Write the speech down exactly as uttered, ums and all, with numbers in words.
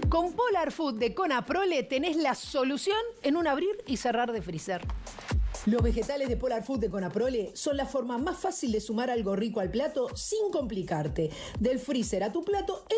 Con Polar Food de Conaprole tenés la solución en un abrir y cerrar de freezer. Los vegetales de Polar Food de Conaprole son la forma más fácil de sumar algo rico al plato sin complicarte. Del freezer a tu plato